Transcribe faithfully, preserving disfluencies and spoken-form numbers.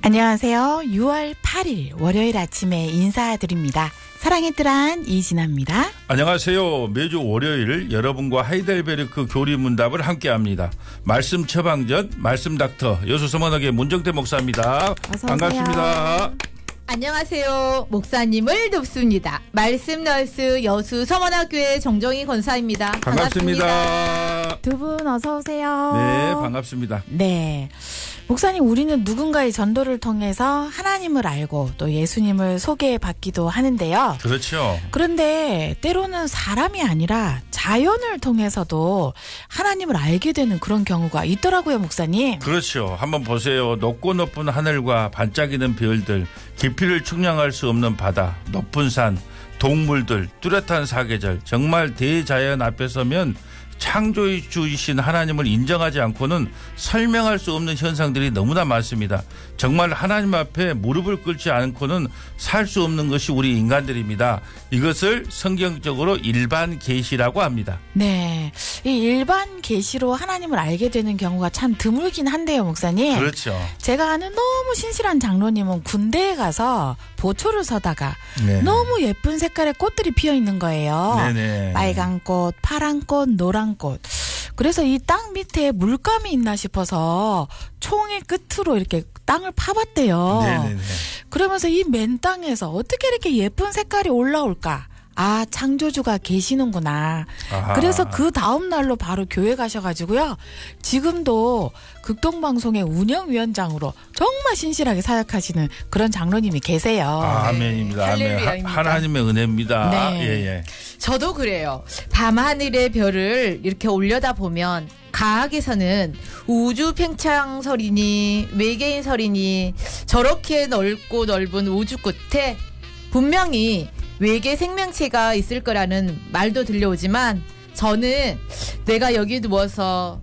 안녕하세요. 유월 팔일 월요일 아침에 인사드립니다. 사랑의 뜰한 이진아입니다. 안녕하세요. 매주 월요일 여러분과 하이델베르크 교리문답을 함께합니다. 말씀 처방전 말씀 닥터 여수서머너계 문정태 목사입니다. 어서 반갑습니다. 안녕하세요. 목사님을 돕습니다. 말씀 널스 여수 서머나교회 정정희 권사입니다. 반갑습니다. 반갑습니다. 두 분 어서 오세요. 네, 반갑습니다. 네. 목사님, 우리는 누군가의 전도를 통해서 하나님을 알고 또 예수님을 소개받기도 하는데요. 그렇죠. 그런데 때로는 사람이 아니라 자연을 통해서도 하나님을 알게 되는 그런 경우가 있더라고요, 목사님. 그렇죠. 한번 보세요. 높고 높은 하늘과 반짝이는 별들, 깊이를 측량할 수 없는 바다, 높은 산, 동물들, 뚜렷한 사계절, 정말 대자연 앞에 서면 창조주이신 하나님을 인정하지 않고는 설명할 수 없는 현상들이 너무나 많습니다. 정말 하나님 앞에 무릎을 꿇지 않고는 살 수 없는 것이 우리 인간들입니다. 이것을 성경적으로 일반 계시라고 합니다. 네, 이 일반 계시로 하나님을 알게 되는 경우가 참 드물긴 한데요, 목사님. 그렇죠. 제가 아는 너무 신실한 장로님은 군대에 가서 보초를 서다가 네. 너무 예쁜 색깔의 꽃들이 피어 있는 거예요. 네네. 빨간 꽃, 파란 꽃, 노란 꽃. 그래서 이 땅 밑에 물감이 있나 싶어서 총의 끝으로 이렇게 땅을 파봤대요. 네네네. 그러면서 이 맨 땅에서 어떻게 이렇게 예쁜 색깔이 올라올까? 아, 창조주가 계시는구나. 아하. 그래서 그 다음 날로 바로 교회 가셔가지고요. 지금도 극동방송의 운영위원장으로 정말 신실하게 사역하시는 그런 장로님이 계세요. 아멘입니다. 아멘. 할렐루야입니다. 하, 하나님의 은혜입니다. 네. 예, 예. 저도 그래요. 밤하늘의 별을 이렇게 올려다 보면 과학에서는 우주 팽창설이니 외계인설이니 저렇게 넓고 넓은 우주 끝에 분명히 외계 생명체가 있을 거라는 말도 들려오지만 저는 내가 여기 누워서